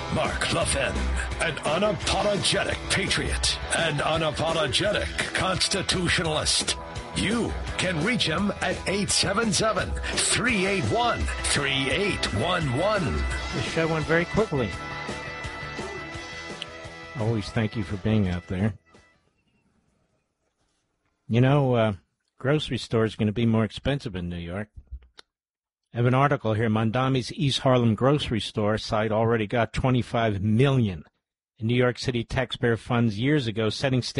Mark Levin, an unapologetic patriot, an unapologetic constitutionalist. You can reach him at 877-381-3811. The show went very quickly. Always thank you for being out there. You know, grocery stores are going to be more expensive in New York. I have an article here. Mondami's East Harlem grocery store site already got $25 million in New York City taxpayer funds years ago, setting